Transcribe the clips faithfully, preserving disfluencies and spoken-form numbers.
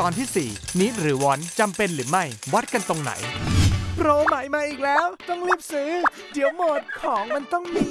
อนที่สี่นิดหรือวอนจำเป็นหรือไม่วัดกันตรงไหนโปรใหม่มาอีกแล้วต้องรีบซื้อเดี๋ยวหมดของมันต้องมี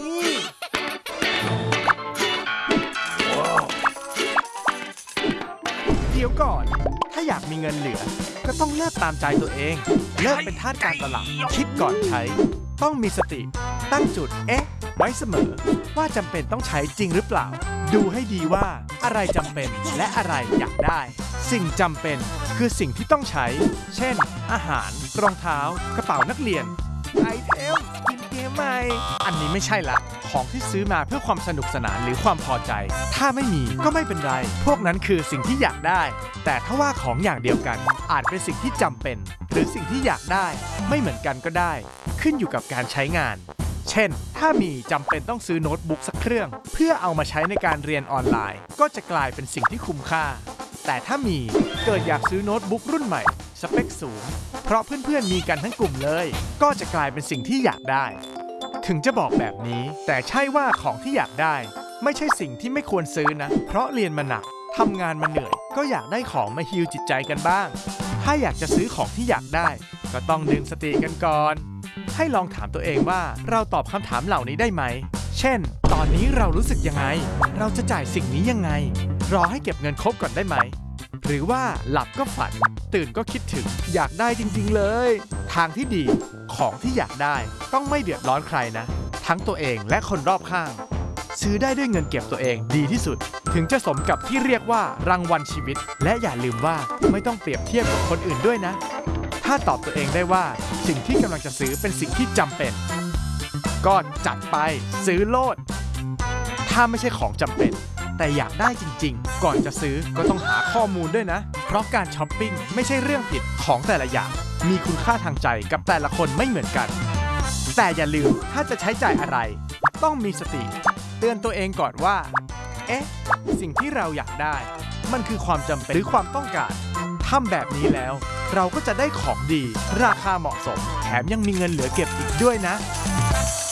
เดี๋ยวก่อนถ้าอยากมีเงินเหลือก็ต้องเลิกตามใจตัวเองเลิกเป็นทาสการตลาดคิดก่อนใช้ต้องมีสติตั้งจุดเอ๊ะไว้เสมอว่าจำเป็นต้องใช้จริงหรือเปล่าดูให้ดีว่าอะไรจำเป็นและอะไรอยากได้สิ่งจำเป็นคือสิ่งที่ต้องใช้เช่นอาหารรองเท้ากระเป๋านักเรียนไอเทมกินเกมใหม่อันนี้ไม่ใช่ละของที่ซื้อมาเพื่อความสนุกสนานหรือความพอใจถ้าไม่มีก็ไม่เป็นไรพวกนั้นคือสิ่งที่อยากได้แต่ถ้าว่าของอย่างเดียวกันอาจเป็นสิ่งที่จำเป็นหรือสิ่งที่อยากได้ไม่เหมือนกันก็ได้ขึ้นอยู่กับการใช้งานเช่นถ้ามีจำเป็นต้องซื้อโน้ตบุ๊กสักเครื่องเพื่อเอามาใช้ในการเรียนออนไลน์ก็จะกลายเป็นสิ่งที่คุ้มค่าแต่ถ้ามีเกิดอยากซื้อโน้ตบุ๊กรุ่นใหม่สเปคสูงเพราะเพื่อนๆมีกันทั้งกลุ่มเลยก็จะกลายเป็นสิ่งที่อยากได้ถึงจะบอกแบบนี้แต่ใช่ว่าของที่อยากได้ไม่ใช่สิ่งที่ไม่ควรซื้อนะเพราะเรียนมาหนักทำงานมาเหนื่อยก็อยากได้ของมาฮีลจิตใจกันบ้างถ้าอยากจะซื้อของที่อยากได้ก็ต้องดึงสติกันก่อนให้ลองถามตัวเองว่าเราตอบคำถามเหล่านี้ได้ไหมเช่นตอนนี้เรารู้สึกยังไงเราจะจ่ายสิ่งนี้ยังไงรอให้เก็บเงินครบก่อนได้ไหมหรือว่าหลับก็ฝันตื่นก็คิดถึงอยากได้จริงๆเลยทางที่ดีของที่อยากได้ต้องไม่เดือดร้อนใครนะทั้งตัวเองและคนรอบข้างซื้อได้ด้วยเงินเก็บตัวเองดีที่สุดถึงจะสมกับที่เรียกว่ารางวัลชีวิตและอย่าลืมว่าไม่ต้องเปรียบเทียบกับคนอื่นด้วยนะถ้าตอบตัวเองได้ว่าสิ่งที่กำลังจะซื้อเป็นสิ่งที่จำเป็นก็จัดไปซื้อโลดถ้าไม่ใช่ของจำเป็นแต่อยากได้จริงๆก่อนจะซื้อก็ต้องหาข้อมูลด้วยนะเพราะการช้อปปิ้งไม่ใช่เรื่องผิดของแต่ละอย่างมีคุณค่าทางใจกับแต่ละคนไม่เหมือนกันแต่อย่าลืมถ้าจะใช้จ่ายอะไรต้องมีสติเตือนตัวเองก่อนว่าเอ๊ะสิ่งที่เราอยากได้มันคือความจำเป็นหรือความต้องการทำแบบนี้แล้วเราก็จะได้ของดีราคาเหมาะสมแถมยังมีเงินเหลือเก็บอีกด้วยนะ